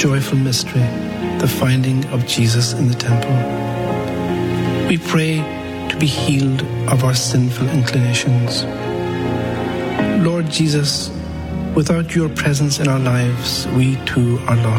joyful mystery, the finding of Jesus in the temple. We pray to be healed of our sinful inclinations. Lord Jesus, without your presence in our lives, we too are lost.